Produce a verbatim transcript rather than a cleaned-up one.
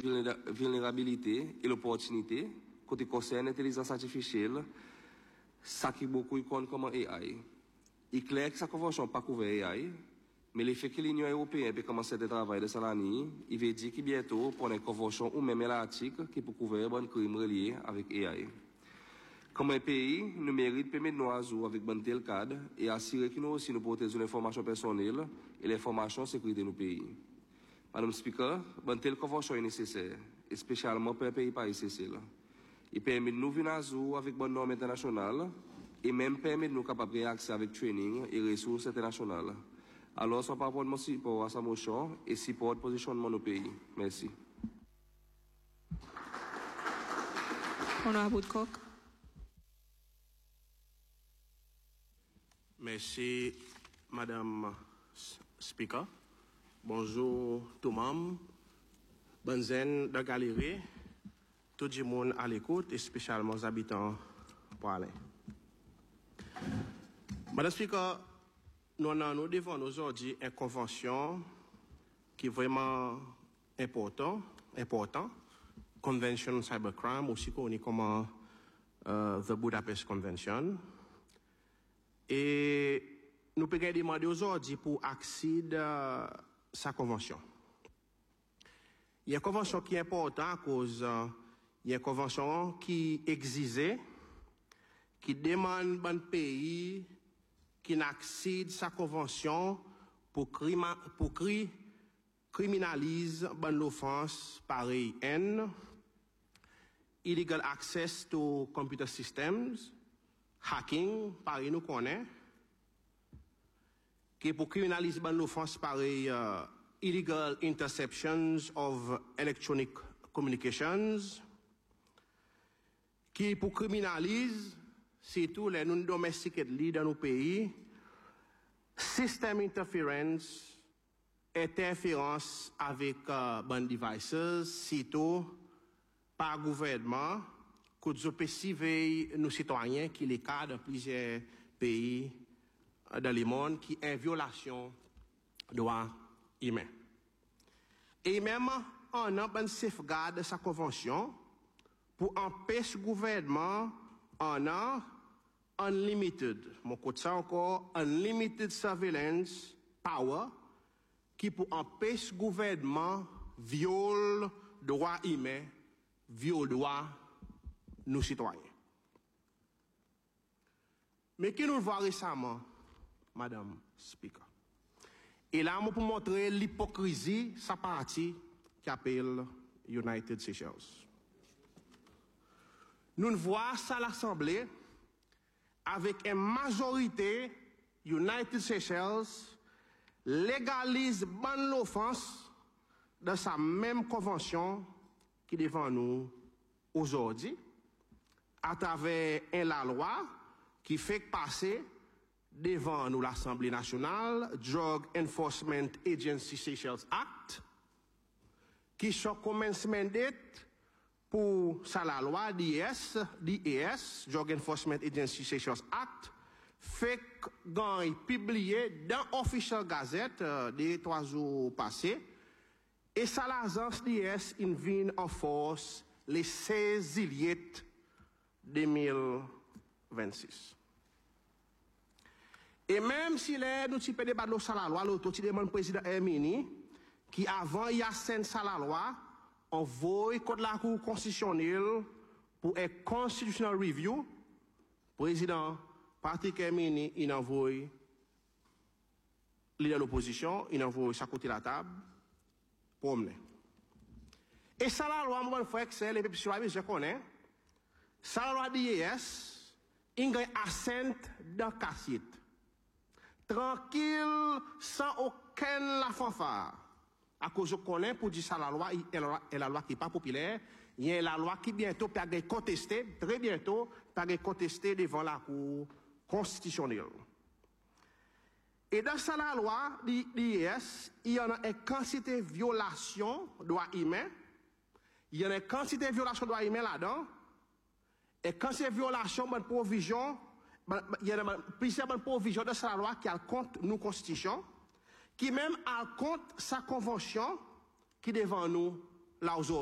vulnérabilité et l'opportunité, côté concerne l'intelligence artificielle, ça qui beaucoup compte comme A I. Il est clair que sa convention n'a pas couvert A I, mais l'effet que l'Union européenne peut commencer à travailler de cette année, il veut dire que bientôt, pour une convention ou même l'article qui peut couvrir un crime relié avec A I. Comme un pays, nous méritons de permettre nous à jour avec un tel cadre et assurer que nous aussi nous protégeons l'information personnelle et l'information sécurité de nos pays. Madame le Speaker, une telle convention est nécessaire, et spécialement pour un pays par I C C. Il permet de nous venir à jour avec bonnes normes internationales et même permet de nous capables de accès avec training et ressources internationales. Alors, sans rapport de mon support à sa motion et support de positionnement de nos pays. Merci. Honorable Woodcock. Merci, Madame Speaker. Bonjour tout le monde. Bonne zen de galerie. Tout le monde à l'écoute et spécialement les habitants pour aller. Madame Speaker, nous avons devant nous aujourd'hui une convention qui est vraiment important, important. Convention Cybercrime, aussi connue comme uh, the Budapest Convention. Et nous pouvons demander aujourd'hui pour accéder à sa convention. Il y a une convention qui est importante à cause uh, il y a une convention qui existe, qui demande un pays qui n'accède à sa convention pour, crima, pour cri, criminaliser l'offense pareil N, illegal access to computer systems, hacking, pareil nous connaît, qui pour criminaliser l'offense pareil uh, illegal interceptions of electronic communications, qui pour criminaliser c'est tout les non domestiqués dans nos pays, system interference, interférence avec uh, bon devices, c'est tout par gouvernement, que nous percevons nos citoyens qui les cas dans plusieurs pays uh, dans le monde qui est violation de droits humains. Et même on a un safeguard de sa convention pour empêcher le gouvernement en a unlimited, mon côté ça encore, unlimited surveillance power qui pour empêcher le gouvernement viole droits humains, viole droits nos citoyens. Mais qui nous voit récemment, Madame Speaker? Et là, pour montrer l'hypocrisie, sa partie qui appelle United Seychelles. Nous voyons ça à l'Assemblée avec une majorité United Seychelles légalise bonne l'offense dans sa même convention qui est devant nous aujourd'hui à travers une la loi qui fait passer devant nous l'Assemblée nationale Drug Enforcement Agency Seychelles Act qui sont commencement date pour ça la loi D E S, D E S, Drug Enforcement Agency Seychelles Act, fait qu'on publié dans Official Gazette euh, des trois jours passés, et ça l'agence D E S in vient en force les seize juillet deux mille vingt-six. Et même si les nous types débat de ça la loi, l'autre qui demande président Hermini, qui avant il y a scène ça la loi, on voit contre la Cour constitutionnelle pour un constitutional review. Président Patrick Hermini, il envoie leader de l'opposition, il envoie sa côté la table pour mener. Et ça la loi, mon frère, c'est les peuples sur la vie, je connais. Ça la loi D E S, il y a assent dans cassette. Tranquille, sans aucun la fanfare. À cause je connais pour dire ça la loi est la loi qui n'est pas populaire, il y a la loi qui bientôt peut être contestée, très bientôt peut être contestée devant la Cour constitutionnelle. Et dans ça la loi D E S, il y en a une quantité de violations de droits humains, il y en a une quantité de violations de droits humains là-dedans, et quand c'est violation de provision, il y a plusieurs provisions de cette loi qui a contre nous constitution, qui même a compte sa convention qui devant nous là aujourd'hui.